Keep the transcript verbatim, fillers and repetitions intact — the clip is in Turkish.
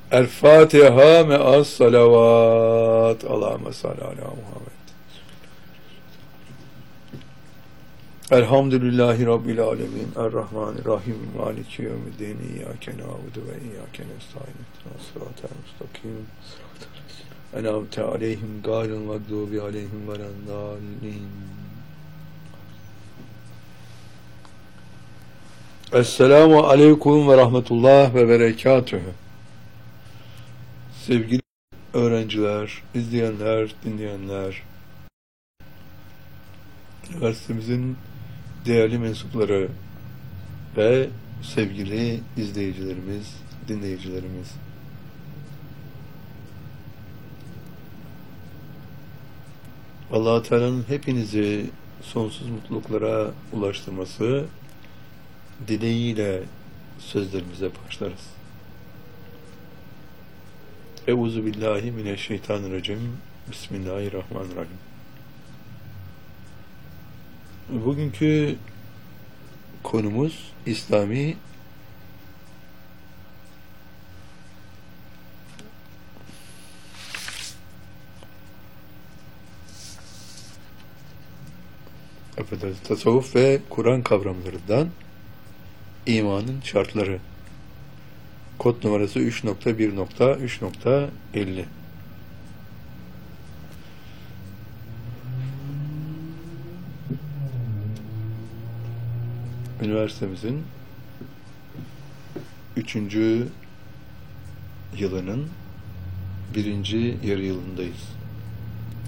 El Fatiha me'as salavat. Allahümme salli ala Muhammed. Elhamdülillahi Rabbil alemin. Errahmanirrahim. Maliki yevmiddin. İyyâke na'budu ve iyyâke nestaîn. Sıratel mustakîm. En'amte aleyhim gâyril mağdûbi aleyhim veleddâllîn. Esselamu aleyküm ve rahmetullah ve berekatühü. Sevgili öğrenciler, izleyenler, dinleyenler, üniversitemizin değerli mensupları ve sevgili izleyicilerimiz, dinleyicilerimiz. Allah-u Teala'nın hepinizi sonsuz mutluluklara ulaştırması dileğiyle sözlerimize başlarız. Euzu billahi mineşşeytanirracim. Bismillahirrahmanirrahim. Bugünkü konumuz İslami affedersiniz, tasavvuf ve Kur'an kavramlarından imanın şartları. Kod numarası üç nokta bir nokta üç nokta elli. Üniversitemizin üçüncü yılının birinci yarı yılındayız.